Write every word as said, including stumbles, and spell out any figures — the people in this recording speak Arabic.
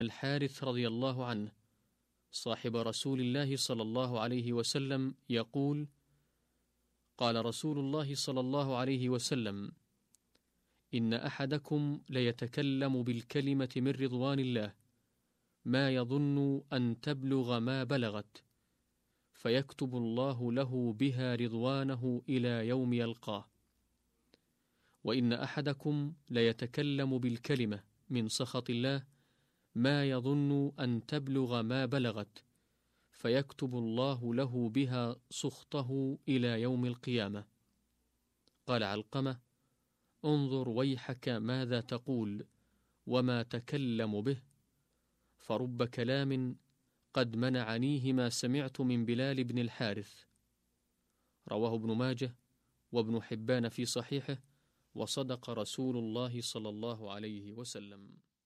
الحارث رضي الله عنه صاحب رسول الله صلى الله عليه وسلم يقول: قال رسول الله صلى الله عليه وسلم: إن أحدكم ليتكلم بالكلمة من رضوان الله ما يظن أن تبلغ ما بلغت، فيكتب الله له بها رضوانه إلى يوم يلقاه. وإن أحدكم ليتكلم بالكلمة من سخط الله ما يظن أن تبلغ ما بلغت، فيكتب الله له بها سخطه إلى يوم القيامة. قال علقمة: انظر ويحك ماذا تقول وما تكلم به، فرب كلام قد منعنيه ما سمعت من بلال بن الحارث. رواه ابن ماجه وابن حبان في صحيحه، وصدق رسول الله صلى الله عليه وسلم.